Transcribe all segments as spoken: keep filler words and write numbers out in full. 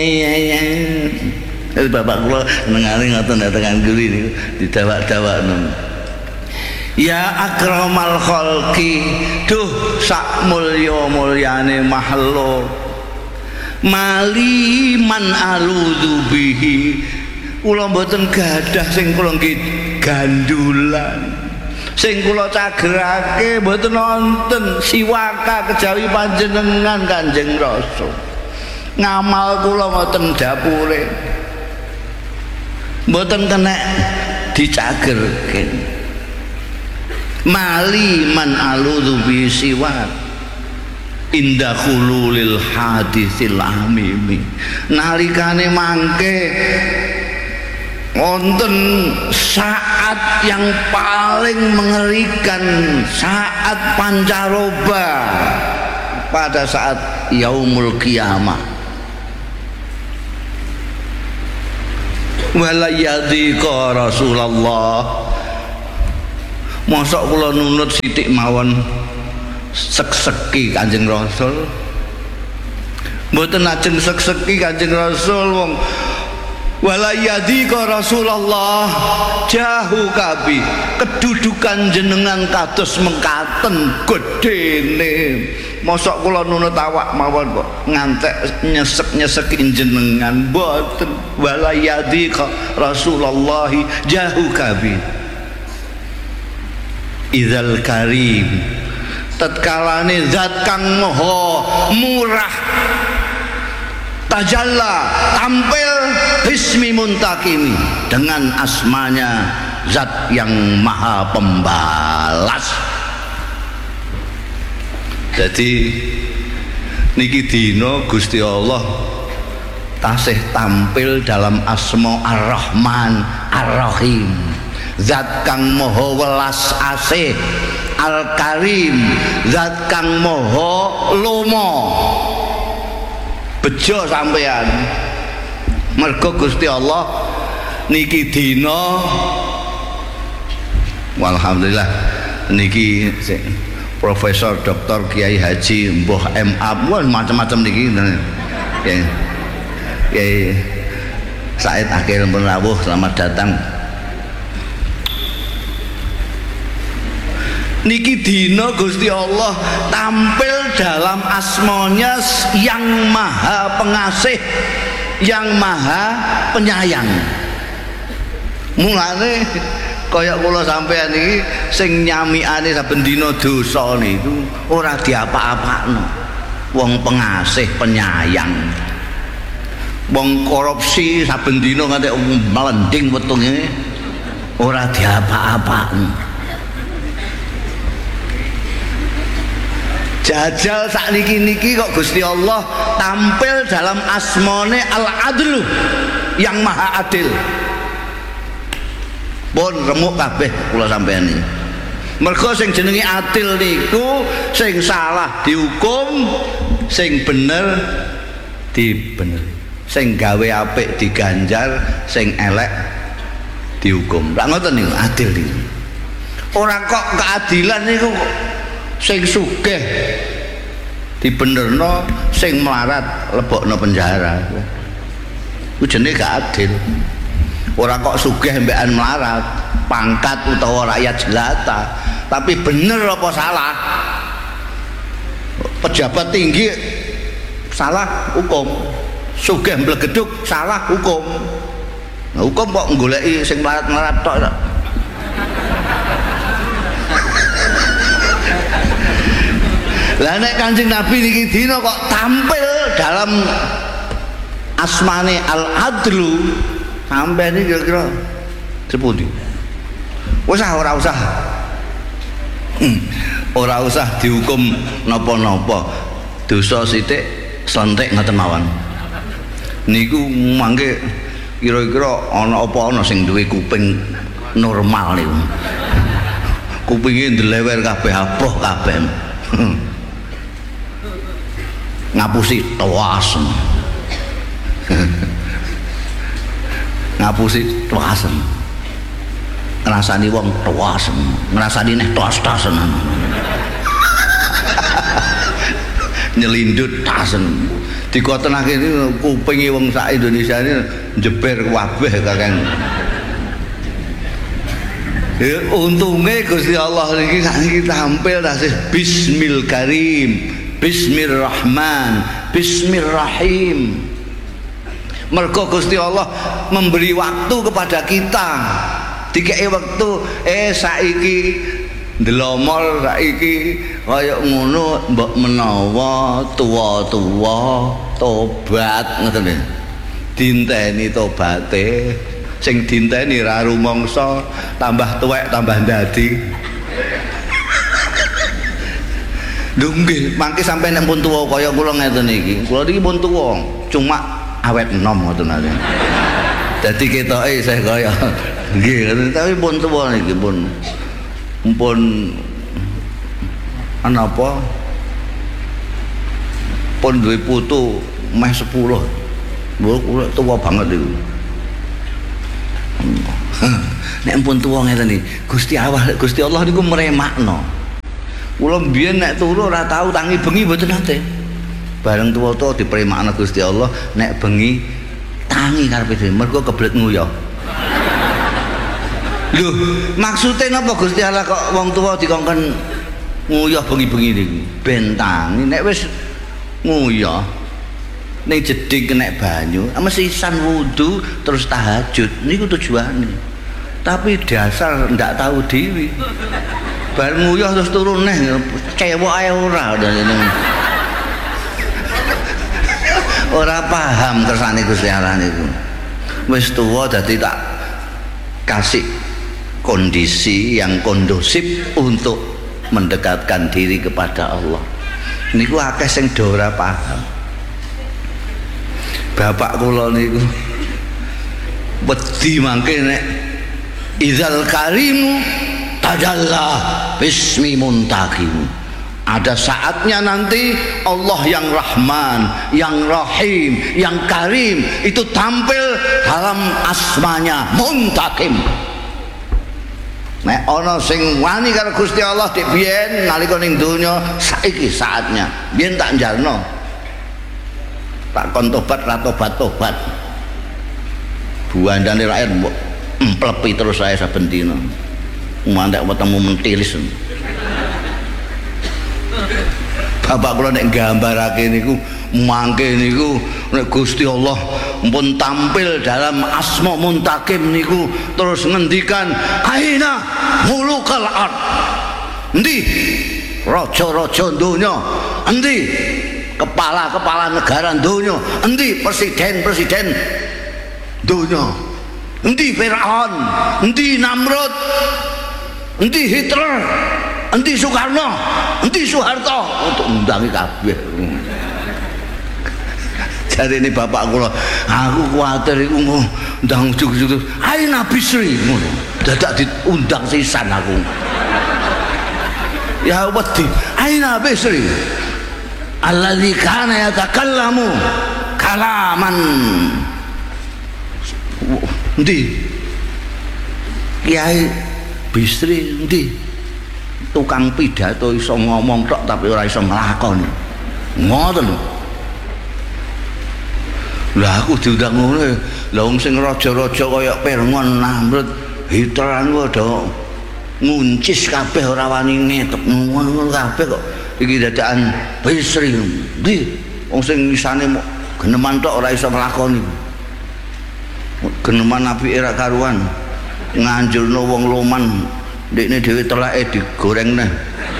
bapak kula nengane ngoten tekan guri niku didawak-dawakno. Ya akramal khalqi, duh sak mulya-mulyane makhluk. Mali man aludzu bihi. Kula mboten gadah sing kula nggih gandulan. Sing kula cagerake mboten wonten siwaka kejawi panjenengan Kanjeng Rasul. Ngamal kula ngoten dapure mboten kena dicagerke. Mali man aludzu bi siwak inda khululil hadisil amimi. Nalikane mangke wonten saat yang paling mengerikan, saat pancaroba pada saat yaumul qiyamah. Wala yadhiqa Rasulullah. Mosok kula nunut sithik mawon sek-seki Kanjeng Rasul. Mboten ajeng sek-seki Kanjeng Rasul wong wala yadhiqa Rasulullah jahu kabi kedudukan jenengan kados mengkaten gedene. Mosok kula nunut awak mawon kok ngantek nyesek-nyesekin jenengan boten. Wala yadhiqa Rasulullah jahu kabi idzal karim tatkalane zat kang maha murah tajalla tampil bismi muntakimi dengan asmanya zat yang maha pembalas. Jadi niki dina Gusti Allah tasih tampil dalam asma Ar-Rahman Ar-Rahim, zat kang maha welas asih, Al-Karim, zat kang maha lomo. Bejo sampean mergo Gusti Allah niki dina walhamdulillah niki Profesor Doktor Kiai Haji Mbah M A macam-macam niki ya ya Said Akil Merawuh, selamat datang. Niki dina Gusti Allah tampil dalam asmanya yang maha pengasih, yang maha penyayang. Mulane kaya kula sampean iki sing nyamiane saben dina dosa niku ora diapa-apakno. Wong pengasih penyayang. Wong korupsi saben dina nganti melending wetunge ora diapa-apakno. Jajal sakniki niki kok Gusti Allah tampil dalam asmane Al-Adlu, yang maha adil. Pun remuk kabeh kula sampeyan iki. Mergo sing jenenge adil niku sing salah dihukum, sing bener dibener. Sing gawe apik diganjar, sing elek dihukum. Lah ngoten niku adil niku. Ora kok keadilan niku sing sugih dibenerno, sing melarat lebokno penjara. Ku jenenge gak adil. Ora kok sugih mbekan melarat, pangkat utawa rakyat jelata, tapi bener apa salah? Pejabat tinggi salah hukum, sugih mblegeduk salah hukum. Nah, hukum kok nggoleki sing melarat-melarat tok. Lah nek Kanjeng Nabi niki dina kok tampil dalam asmane Al-Adlu, sampeyan iki kira-kira sepundi? Wis ora usah. Hmm. Ora usah dihukum napa-napa. Dosa sithik slentik ngoten mawon. Niku mangke kira-kira ana apa ana sing duwe kuping normal niku. Kupinge ndelewer kabeh aboh kabeh. Ngapusi toasen. Ngapusi toasen. Ngrasani wong toasen, ngrasani neh tos-tosen. Nyelindut tasen. dikotenake kupinge wong sak Indonesia ini jeber kabeh kakek. Ya untunge Gusti Allah niki sakniki tampil tasih Bismil Karim, Bismillahirrahman, Bismillahirrahim. Mergo Gusti Allah memberi waktu kepada kita. Dikei waktu eh saiki ndelomol saiki kaya ngono mbok menawa tuwa-tuwa tobat ngoten lho. Dinteni tobate, sing dinteni ra rumangsa tambah tuwek tambah ndadi. Lho nggih, mangke sampeyan nek pun tuwa kaya kula ngeten iki. Kula niki pun tuwa, cuma awet enom ngoten ae. Dadi ketoke saya kaya nggih, tapi pun tuwa niki pun pun ana apa? Pun duwe putu meh sepuluh. Lho kula tuwa banget iku. Nek pun tuwa ngeten iki, Gusti Allah Gusti Allah niku meremakno. Kula mbiyen nek turu ora tau tangi bengi mboten nate. Bareng tuwa-tuwa dipremakno Gusti Allah nek bengi tangi karepe dhewe mergo kebelet nguyah. Lho, maksudnya napa Gusti Allah kok wong tuwa dikongkon nguyah bengi-bengi niku? Ben tangi nek wis nguyah ning jeding kena banyu, mesti san wudu terus tahajud niku tujuane. Tapi dasar ndak tahu dhewe. Bar nguyah terus turun neh cewek ae ora ngene. Ora paham kersane Gusti Allah niku. Wis tuwa dadi tak kasih kondisi yang kondusif untuk mendekatkan diri kepada Allah. Niku akeh sing do ora paham. Bapak kula niku wedi mangke nek idzal karimu tadalla bismi muntakim. Ada saatnya nanti Allah yang Rahman, yang Rahim, yang Karim itu tampil dalam asmanya Muntakim. Nek ana sing wani karo Gusti Allah dik biyen nalika ning donya saiki saatnya. Biyen tak njalno. Tak kon tobat ra tobat-tobat. Buandane rakyat mbok emplepi terus saya saben dina. Mandek wetemu mentilis. Bapak kula nek gambarake niku mangke niku nek Gusti Allah pun tampil dalam asma muntakim niku terus ngendikan aina mulukal ard. Endi raja-raja donya? Endi kepala-kepala negara donya? Endi presiden-presiden donya? Endi Firaun? Endi Namrud? Endi Hitler? Endi Soekarno, endi Soeharto untuk undangi kabeh. Jadi ini bapak kula, aku kuwatir iku ndang ujug-ujug. Ayo Nabi Sri ngono. Dadak diundang sisan aku. Ya wedi, ayo Nabi Sri. Alladzi kana yatakallamu kalaman. Endi? Kiai Bisri endi? Tukang pidato iso ngomong tok tapi ora iso nglakoni. Ngoten lho. Lah aku diundang ngono. Lah wong sing raja-raja kaya Pirngon, Namrud, Hitler ku ada nguncis kabeh ora wani ngetep ngono kabeh kok. Iki dadakan Bisri. Ndi wong sing isane geneman tok ora iso nglakoni. Geneman apike ra karuan. Nganjurno wong loman dekne dhewe telake digoreng neh.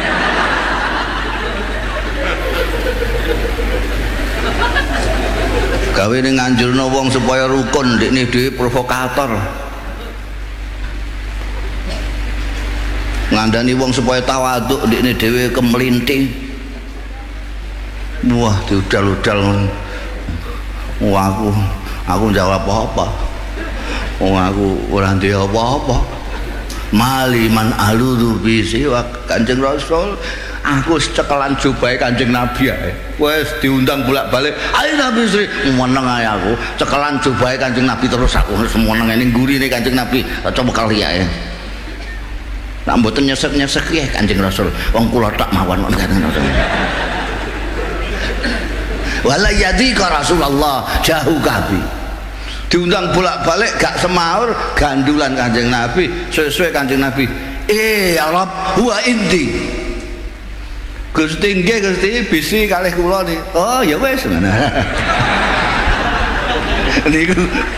Gawe ning nganjurno wong supaya rukun dekne dhewe provokator. Ngandani wong supaya tawaduk dekne dhewe kemlinting. Wah, diudal-udal. Wah aku aku jawab apa-apa. Wong aku ora duwe apa-apa. Maliman aluru bisi wa Kanjeng Rasul. Aku cekelan jubahe Kanjeng Nabi ae. Wes diundang bolak-balik. Ayo Nabi Sri, meneng ae aku. Cekelan jubahe Kanjeng Nabi terus aku semeneng ning gurine Kanjeng Nabi. Coba kali ae. Nak mboten nyesek-nyesek ya Kanjeng Rasul. Wong kula tak mawon Kanjeng Rasul. Wala yadika Rasulullah jahu kabi. Diundang bolak-balik gak semaur, gandulan Kanjeng Nabi, sesuai Kanjeng Nabi. Eh ya Rabb, huwa indi. Gusti nggih Gusti, bisi kalih kula niki. Oh ya wis ngono. Niku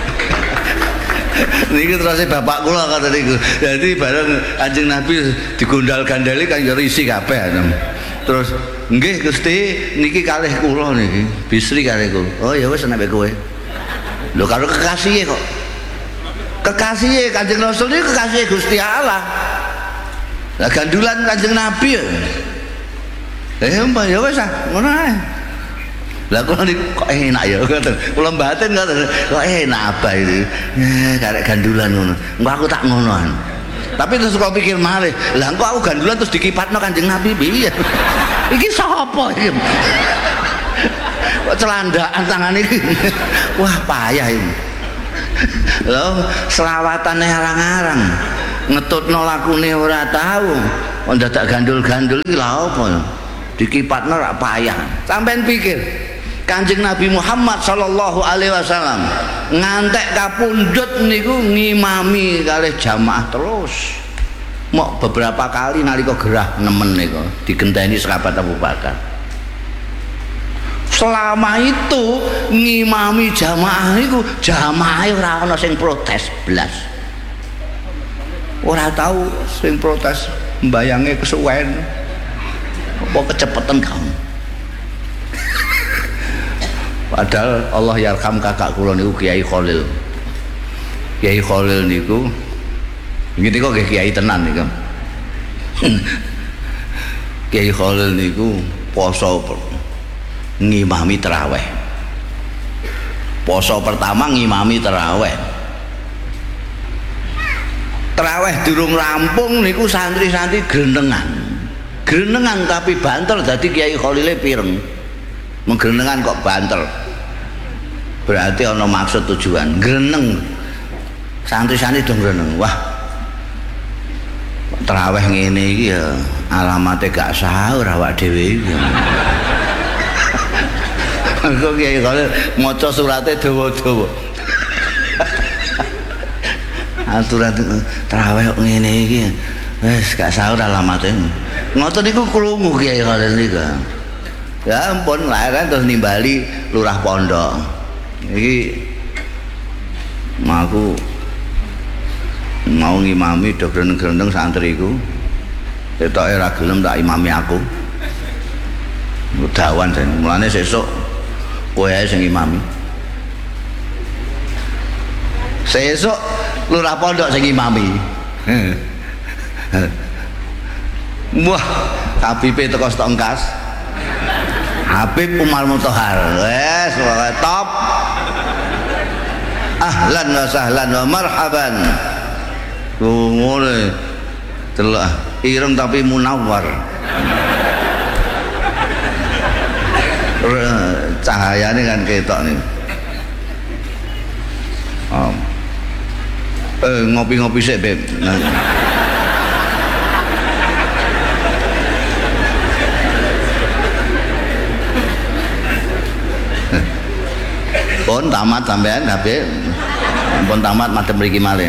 niku terus bapak kula kata niku. Jadi bareng Kanjeng Nabi digondal-gandali kan ya risi kabeh. Terus nggih Gusti niki kalih kula niki, bisri kalih kula. Oh ya wis nek kowe. Lho karo kekasih kok. Kekasih Kanjeng Rasul ini kekasih Gusti Allah. Lah gandulan Kanjeng Nabi ya. Eh mbah ya wis ah, ngono ae. Lah kula niku kok enak ya ngoten. Kula mbaten ngoten. Kok enak apa iki. Eh karek gandulan ngono. Engko aku tak ngonoan. Tapi terus kok pikir malih, lah engko aku gandulan terus dikipatno Kanjeng Nabi piye? Iki sapa iki? Kok celandaan tangan iki. Wah payah ini. Lho selawatane arang-arang. Ngetutno lakune ora tahu. Kok dadak gandul-gandul iki lha apa? Dikipatno rak payah. Sampeyan pikir Kanjeng Nabi Muhammad sallallahu alaihi wasallam ngantek kapundhut niku ngimami kalih jamaah terus. Mok beberapa kali nalika gerah nemen niku digenteni sahabat Abu Bakar. Selama itu ngimami jamaah itu jamaah ora ana sing protes blas. Ora tahu sing protes mbayange kesuwen. Apa kecepetan kamu? Padahal Allah yarham kakak kula niku Kiai Khalil. Kiai Khalil niku nggih kok kiai tenan niku. Kiai Khalil niku poso ngimami tarawih. Poso pertama ngimami tarawih. Tarawih durung rampung niku santri-santri grenengan. Grenengan tapi banter dadi Kiai Khalile pireng. Menggrenengan kok banter. Berarti ana maksud tujuan. Greneng. Santri-santri dong greneng. Wah. Tarawih ngene iki ya alamate gak sahur awak dhewe iki. Kok Kiai Khalil maca surate dawa-dawa. Aturan tarawih kok ngene iki. Wis gak sahur alamate. Ngoten niku krungu Kiai Khalil niku. Ya ampun lahiran terus nimbali lurah pondok. Iki aku mau ngimami do grendeng-grendeng santriku. Ketoke ora gelem tak imami aku. Dawan jan mulane sesuk kowe ae sing imami. Sesuk lurah pondok sing imami. Wah, Habibe teko Stongkas. Habib Umar Mutahar. Wes top. Ahlan wa sahlan wa marhaban. Ngono. Delok ireng tapi munawwar. Cahayane kan ketok nih. Oh. Eh ngopi-ngopi sik, Beb. Nah. Pun tamat sampean tapi pun tamat madhep mriki malih.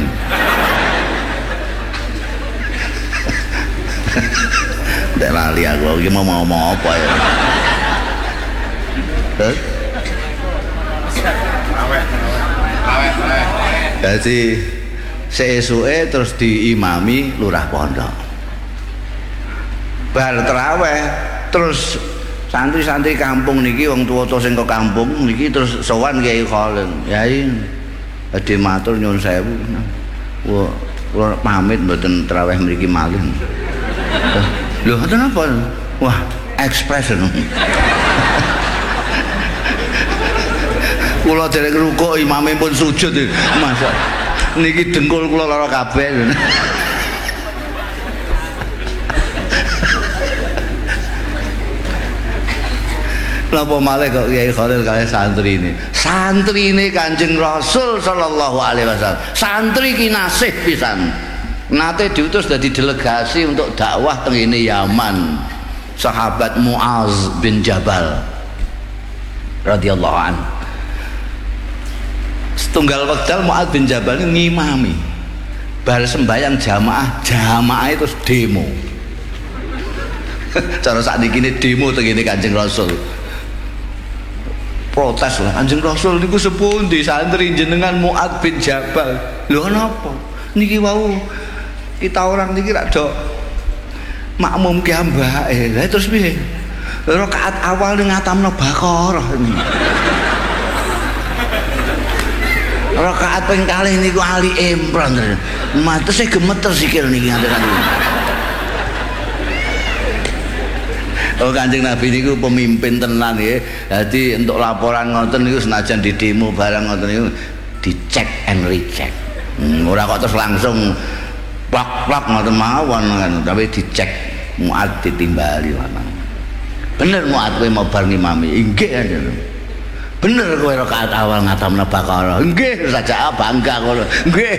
Ndak lali aku iki mau ngomong apa ya. Terus jadi seesuke terus diimami lurah pondok. Bar tarawih terus santri-santri kampung niki wong tuwa-tuwa sing kok kampung niki terus sowan Kiai Khalil. Yai badhe matur nyuwun sewu. Wah, kula pamit mboten tarawih mriki malih. Lho, ngoten apa? Wah, expression. Kula derek rukuk imame pun sujud. Masa niki dengkul kula lara kabeh. Napa malih kok Kiai Khalil kalih santri ini. Santri ini Kanjeng Rasul sallallahu alaihi wasallam. Santri kinasih pisan. Nate diutus dadi delegasi untuk dakwah teng ngene Yaman. Sahabat Muaz bin Jabal. radhiyallahu an. Setunggal wekdal Mu'adz bin Jabal ngimami. Bar sembayang jamaah, jamaah itu demo. Cara sakniki ini demo tengene Kanjeng Rasul. Protes lah, Kanjeng Rasul niku sepundi santri jenengan Mu'adz bin Jabal. Lho napa? Niki wau kita orang niki rak do makmum ki ambake. Lah terus piye? Rakaat awal ngatamno Baqarah ini. Rakaat ping kalih niku Ali Imran. Matese gemeter sikil niki ngaten. Oh Kanjeng Nabi niku pemimpin tenan nggih. Dadi untuk laporan ngoten niku senajan di demo barang ngoten niku dicek and recheck. Hmm, ora kok terus langsung plak-plak ngoten mawon kan, tapi dicek Mu'adz ditimbali lanang. Bener Mu'adz kowe mau bar ngimami? Inggih aja. Bener kowe rakaat awal ngatamna Baqarah. Nggih saja bangga ngono. Nggih.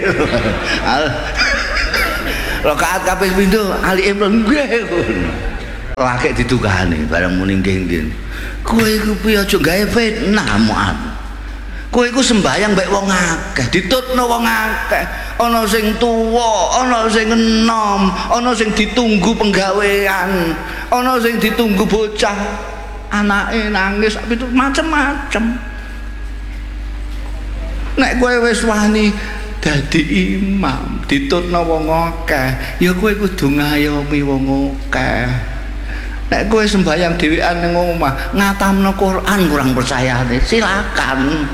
Rakaat kaping pindho Ali Imran nggih. Laki didukani bareng muni nggih-nggih. Kowe iku piye aja gawe fitnah Mu'adz. Kowe iku sembayang mbek wong akeh, ditutno wong akeh. Ana sing tuwa, ana sing enom, ana sing ditunggu penggawean, ana sing ditunggu bocah. Anake nangis pitu macem-macem. Nek kowe wis wani dadi imam, ditutno wong akeh, ya kowe kudu ngayomi wong akeh. Nek kowe sembahyang dhewean ning omah, ngatamno Quran kurang percayane, silakan.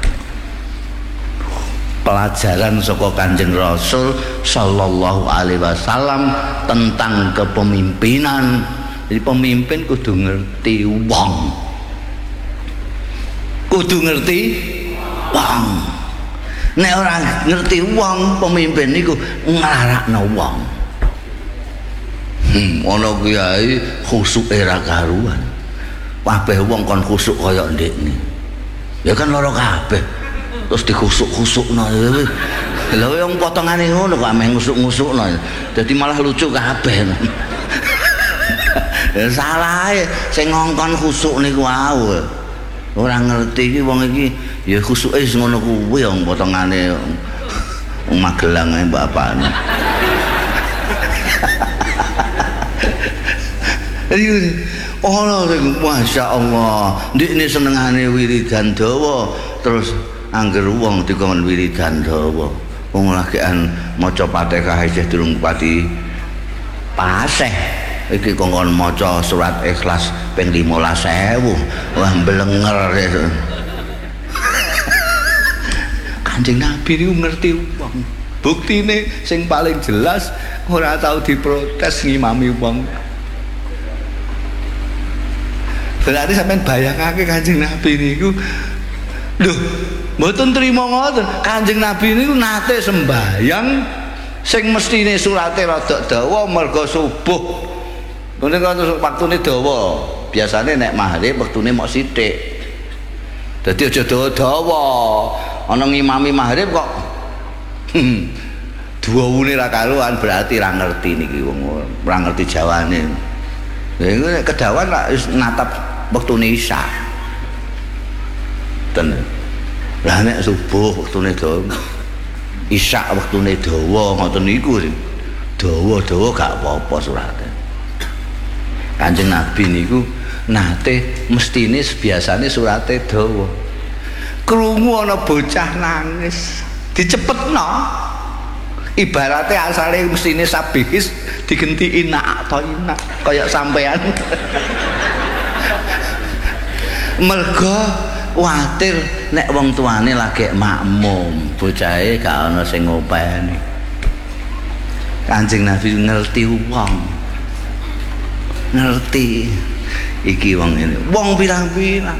Pelajaran saka Kanjeng Rasul sallallahu alaihi wasallam tentang kepemimpinan. Jadi pemimpin kudu ngerti wong. Kudu ngerti wong. Nek ora ngerti wong, pemimpin niku nglarakno wong. Hmm, ana kiai khusuk era karuan. Kabeh wong kon khusuk kaya ndekne. Ya kan loro kabeh. Terus dikhusuk-khusukno. Lha wong potongane ngono kok ameh ngusuk-ngusukno. Dadi malah lucu kabeh. Ya salah sing ngongkon khusuk niku wau. Ora ngerti iki wong iki ya khusuke wis ngono kuwi wong potongane wong Magelang ae bapakne. Oh, Masya Allah, ndikne senengane wiridan dawa, terus angger wong dikon wiridan dawa. Wong lagian maca Fatihah isih durung pati paseh. Iki kongkon maca surat Ikhlas ping limolas ewu. Wah mblenger. Kanjeng Nabi niku ngerti wong. Buktine sing paling jelas ora tau diprotes ngimami wong. Berarti sampean bayangake Kanjeng Nabi niku lho, mboten trima ngoten. Kanjeng Nabi niku nate sembayang sing mestine surate rada dawa merga subuh. Ngene kan waktune dawa. Biasane nek maghrib wektune mok sithik. Dadi aja dawa-dawa. Ana ngimami maghrib kok duwune ra karuan berarti ra ngerti niki wong ora ngerti jawane. Lha iku nek kedawan wis natap wektune isya. Ten. Lah nek subuh wektune dawa. Isya wektune dawa ngoten niku. Dawa-dawa gak apa-apa surate. Kanjeng Nabi niku nate mestine biasane surate dawa. Krungu ana bocah nangis, dicepetno. Ibarate asale mestine sabihis digenti inak atau inak kaya sampean. Mergo kuwatir nek wong tuane lagi makmum, bocahe gak ana sing ngopeni. Kanjeng Nabi ngerti wong. Ngerti iki wong ini wong pirang-pirang.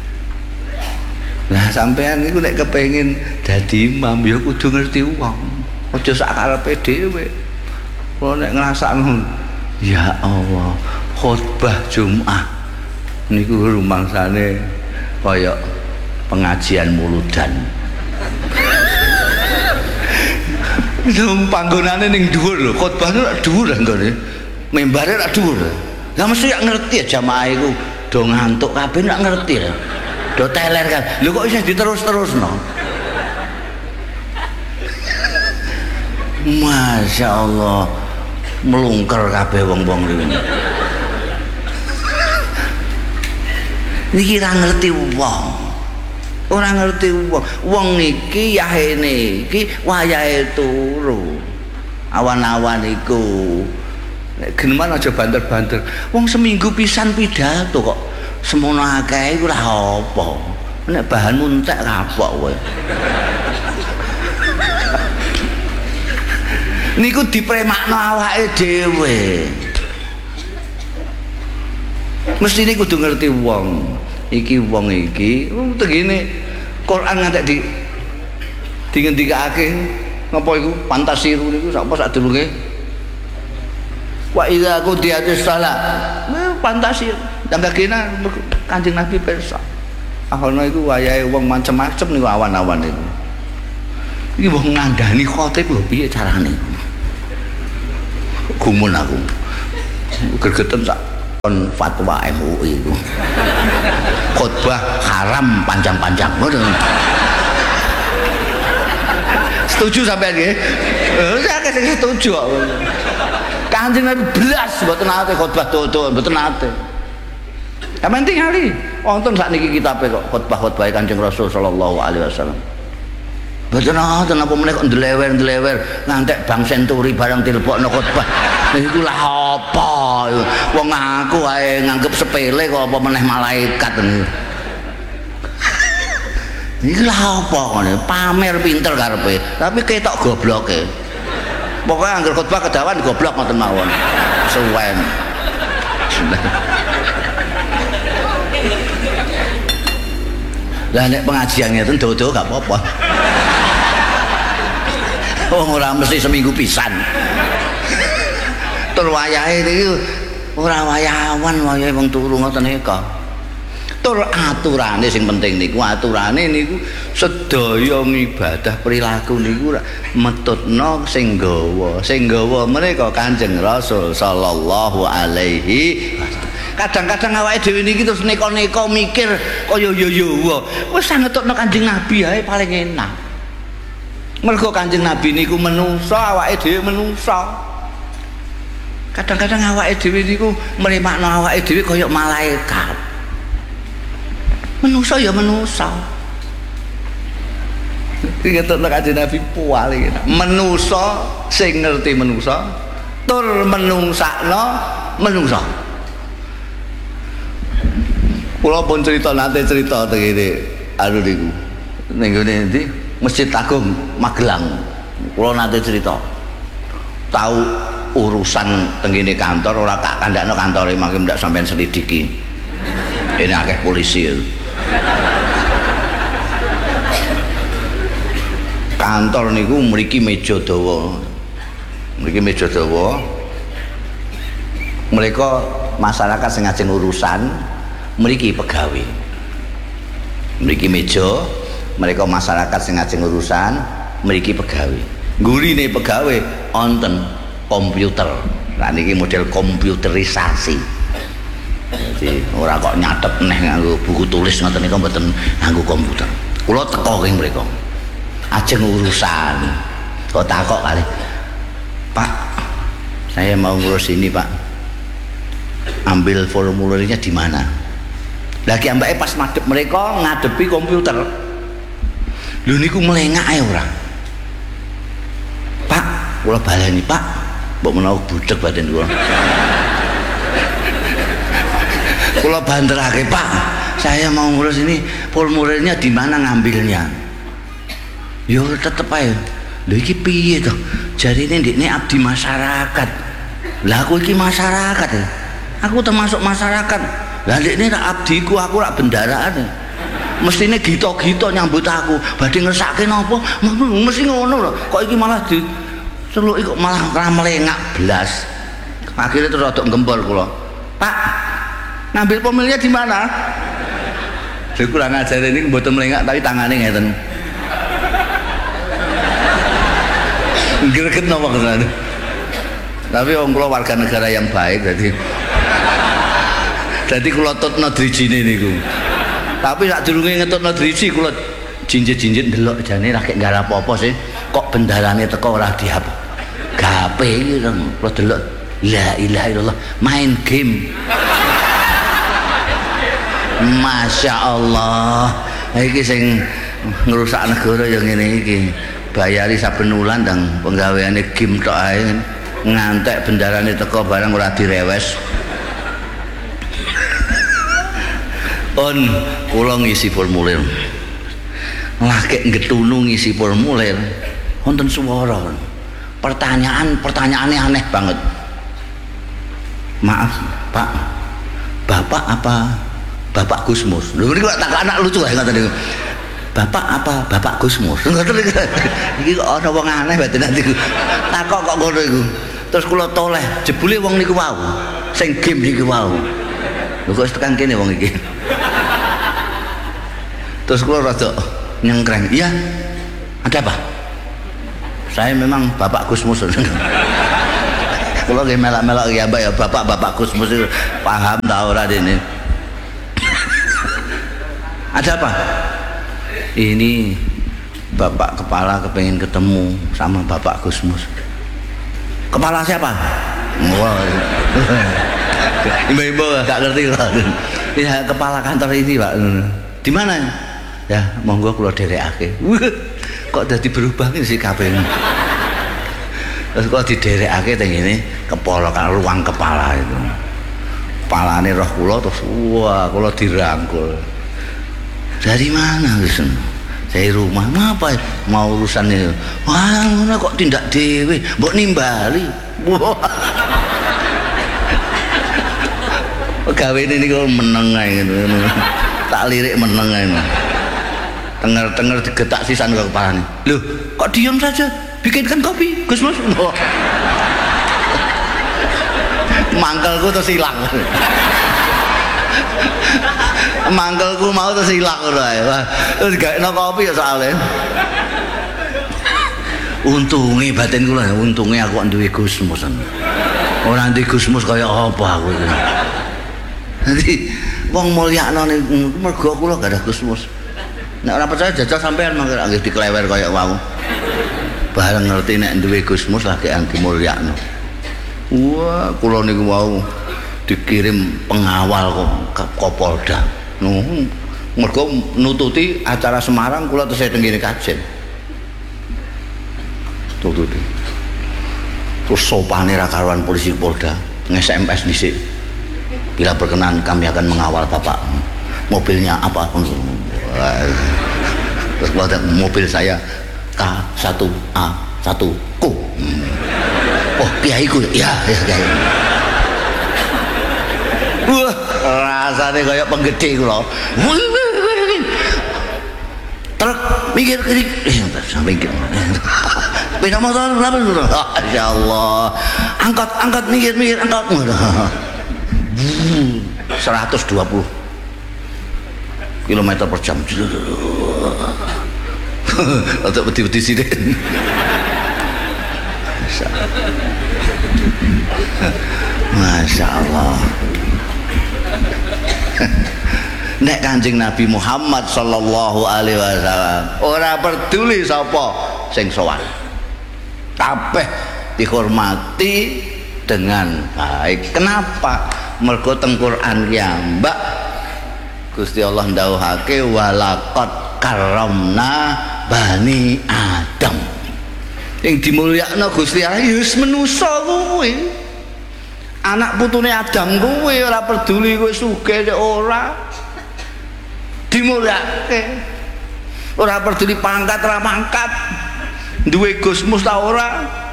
Lah sampean niku nek kepengin dadi imam ya kudu ngerti wong. Aja sak karepe dhewe. Kula nek ngrasakno ya Allah, khotbah Jumat niku rumangsane kaya pengajian muludan. Dong panggonane ning dhuwur lho, khotbahne rak dhuwur anggone. Mimbare rak dhuwur. Lah mesti gak ngerti ya jamaah iku do ngantuk kabeh gak ngerti ya. do teler kan. Lho kok isih diterus-terusno. Masya Allah, melungker kabeh wong-wong iki. Niki ra ngerti wong. Ora ngerti wong. Wong niki yahene iki wayahe turu. Awan-awan iku. Nek geneman aja banter-banter. Wong seminggu pisan pidato kok semono akeh iku ora apa. Nek bahanmu entek kapok kowe. Niku dipremakno awake dhewe. Mesti niku kudu ngerti wong. Iki wong iki, oh tegene Quran ngantek di dingendikake ngapa iku pantasiru niku sapa sak durunge. Wa idza qudiyatis shalah. Nah, pantasir. Dan kagena Kanjeng Nabi pirsa. Ahono iku wayahe wong macem-macem niku awan-awan niku. Iki wong ngandani khotib lho piye carane. Gumun aku. Gregeten sak kon fatwa M U I itu khotbah haram panjang-panjang ngono. Setuju sampean nggih? Eh saya sing setuju kok. Kanjeng Nabi belas mboten nate khotbah dodo mboten nate. Ya penting hari wonten sakniki kitabe kok khotbah-khotbah Kanjeng Rasul sallallahu alaihi wasallam. Mboten nate napa meneh kok ndelewer-ndelewer ngantek Bang Senturi barang tilpokno khotbah. Iku lah apa? Wong aku ae nganggep sepele kok apa meneh malaikat. Iku lah apa ngene? Pamer pinter karepe, tapi ketok gobloke. Pokoke anggere khotbah kedawan goblok ngoten mawon. Suwen. Lah nek pengajian ngeten dodo gak apa-apa. Oh ora mesti seminggu pisan. Tur wayahe niku ora wayawan wayahe wong turu ngoten nika. Tur aturane sing penting niku aturane niku sedaya ibadah perilaku niku metutno sing nggawa. Sing nggawa menika Kanjeng Rasul sallallahu alaihi wasallam. Kadang-kadang awake dhewe niki terus neka-neka mikir kaya yo-yo. Wis sangetokno Kanjeng Nabi ae paling enak. Mergo Kanjeng Nabi niku menungsa, awake dhewe menungsa. Kadang-kadang awake dhewe niku mrimakno awake dhewe kaya malaikat. Menungsa ya menungsa. Iki ngetokno Kanjeng Nabi paling enak. Menungsa sing ngerti menungsa, tur menungsakno menungsa. Kula pun cerita nate cerita tengene anu niku. Ning ngene ndi? Masjid Agung Magelang. Kula nate cerita. Tahu urusan tenggine kantor ora tak kandakno kantore mangke ndak sampean selidiki. Ini akeh polisi. Kantor niku mriki meja dawa. Mriki meja dawa. Mereka masyarakat sing ngajeng urusan mriki pegawai. Mriki meja, mereka masyarakat sing ngajeng urusan mriki pegawai. Gurine pegawai wonten komputer. Nah niki model komputerisasi. Jadi ora kok nyatet neh nganggo buku tulis ngoten niku mboten nganggo komputer. Kula teko ing mriko. Ajeng urusan. Kok takok kali. Pak, saya mau ngurus ini, Pak. Ambil formulirnya di mana? Lagi ambake pas madhep mereka ngadepi komputer. Lho niku melengak ae ora. Pak, kula baleni, Pak. Mbok menawa budhek badan kula. Kula banterake, Pak. Saya mau ngurus ini formulirnya di mana ngambilnya? Yo tetep ae. Lho iki piye to? Jarine ndekne abdi masyarakat. Lah aku iki masyarakat ya. Aku termasuk masyarakat. Lah ndekne rak abdiku, aku rak bendaraan. Mestine gito-gito nyambut aku. Badhe ngersake napa? Mesti ngono lho. Kok iki malah di celuki kok malah ra melengak blas. Akhirnya terus rodok gempol kula. Pak, ngambil pemilihnya di mana? Saya kurang ajar ini mboten melengak tapi tangane ngeten. Greget napa kesana. Tapi wong kula warga negara yang baik jadi jadi kula tutno drijine niku. Tapi sak durunge ngetutno driji kula jinjit-jinjit ndelok jane ra kek nggarap apa sih. Kok bendarane teko ora diap. Gape iki kula delok la ilaha illallah main game. Masya Allah. Iki sing ngrusak negara ya ngene iki. Bayari saben wulan ndang penggaweane game tok ae. Ngantek bendarane teko barang ora direwes. On kula ngisi formulir. Lagi ngetunu ngisi formulir wonten swara. Pertanyaan-pertanyaane aneh banget. Maaf, Pak. Bapak apa Bapak Gusmus? Lho niku tak anak lucu ae ngoten niku. Bapak apa Bapak Gusmus? Ngoten niku. Iki kok ana wong aneh batin niku. Takok kok ngono iku. Terus kula toleh, jebule wong niku wau, sing game niku wau. Lho kok tekan kene wong iki. Terus kula rada nyengkreng. Iya. Ada apa? Saya memang Bapak Gusmus. Kula nggih melak-melak ya Mbak ya Bapak-bapak Gusmus itu paham ta ora dene. Ada apa? Ini Bapak kepala kepengen ketemu sama Bapak Gusmus. Kepala siapa? Wah. Ibu-ibu gak ngerti lah. Ya kepala kantor ini Pak. Di mana? Ya monggo kula derekake. Kok dadi berubah iki sikape. Terus kok diderekake teng ngene kepala kan ruang kepala itu. Kepalane roh kula terus wah kula dirangkul. Dari mana Gus? Dari rumah. Ngapa mau urusan itu? Wah, ngono kok tindak dhewe, mbok nimbali. Wah. Gawene niku meneng ae ngono. Tak lirik meneng ae. Tenger-tenger digetak sisan ke kepalane. Loh, kok diam saja? Bikinkan kopi, Gus Mas. Oh. Mangkelku terus hilang. Mangkelku mau terus hilang ngono ae. Terus gaekno kopi ya soalnya. Untunge batin kula, untunge aku duwe Gusmus. Ora duwe Gusmus kaya apa aku iki. Dadi wong mulyakno niku mergo kula gak ada Gusmus. Nek ora percaya jajal sampean mangke nggih diklewer kaya wau. Bareng ngerti nek duwe Gusmus lagi anti mulyakno. Wah, kula niku wau dikirim pengawal kok ke Kapolda. Nuh, mergo nututi acara Semarang kula terus teng kene kajen. Tututi. Terus sopane ra karuan polisi Polda, nge-S M S dhisik. Bila berkenan kami akan mengawal Bapak. Mobilnya apa? Terus kula mobil saya K satu A satu ku. Oh, kiaiku ya, ya kiai. Wah, rasane kaya penggede kula. Truk mikir kiri, sampai mikir. Beda motor berapa dulu? Insyaallah. Angkat, angkat mikir, mikir, angkat. seratus dua puluh kilometer per jam. Untuk beti-beti sini. Masya Allah. Nek Kanjeng Nabi Muhammad sallallahu alaihi wasallam ora peduli sapa sing sowan. Kabeh dihormati dengan baik. Kenapa? Mergo teng Quran ya, Mbak. Gusti Allah ndhawuhake walaqad karramna bani Adam. Yang dimulyakno Gusti Allah wis manusa kuwi. Anak putune Adam kuwi ora peduli kowe sugih ora. Dimulyake. Ora peduli pangkat ora pangkat. Duwe Gusmus ta ora.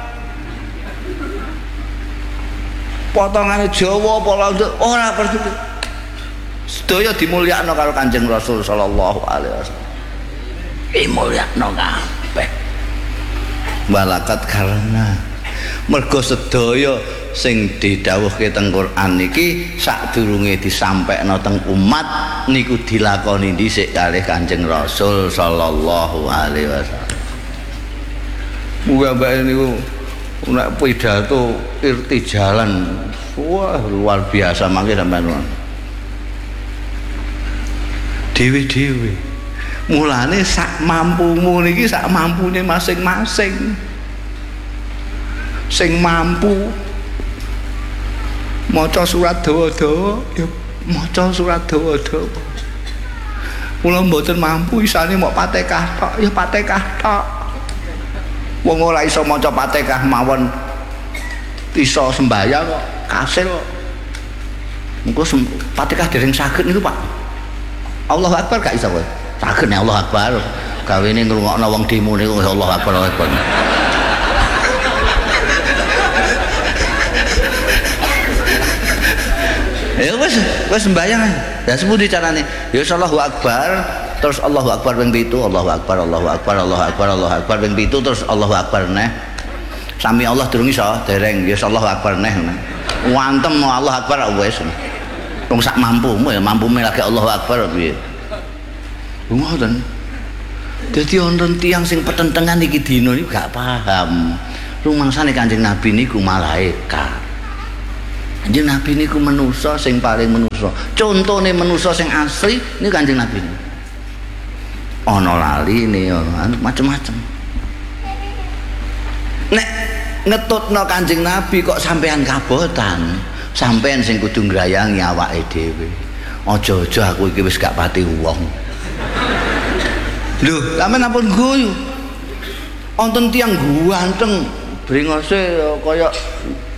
Potongane Jawa apa ora peduli. Sedaya dimulyakno karo Kanjeng Rasul sallallahu alaihi wasallam. Dimulyakno kabeh. Walakat karena mergo sedaya sing didhawuhke teng Quran iki sadurunge disampaikna teng umat niku dilakoni dhisik kalih Kanjeng Rasul sallallahu alaihi wasallam. Muga-muga niku nek pidato irtijalan wah luar biasa mangke sampean. dhewe-dhewe. Mulane sak mampumu niki sak mampune masing-masing. Sing mampu maca surat dawa-dawa ya maca surat dawa-dawa. Mula mboten mampu isane mok Fatihah tok ya Fatihah tok. Wong ora iso maca Fatihah mawon iso sembahyang kok kasil kok. Engko Fatihah dereng saged niku Pak. Allahu Akbar gak iso kowe. Saged nek Allahu Akbar. Gawene ngrungokno wong demo niku Allahu Akbar Allahu Akbar. Ya wis wis sembahyang. Ya sepundi carane? Ya Allahu Akbar, terus Allahu Akbar ping pitu, Allahu Akbar, Allahu Akbar, Allahu Akbar, Allahu Akbar ping pitu terus Allahu Akbar neh. Sami Allah durung iso, dereng ya Allahu Akbar neh. Wantem Allahu Akbar wis. Wong sak mampumu ya mampumu lagi Allahu Akbar piye. Ngoten. Dadi wonten tiyang sing petentengan iki dina iki gak paham. Rumangsane Kanjeng Nabi niku malaikat. Kanjeng Nabi niku manusa sing paling manusa. Contone manusa sing asli niku Kanjeng Nabi. Ana laline, ana macam-macam. Nek ngetutno Kanjeng Nabi kok sampean kabotan, sampean sing kudu ngrayangi awake dhewe. Aja-aja aku iki wis gak pati wong. Lho, sampean ampun guyu. Wonten tiyang ganteng, brengose kaya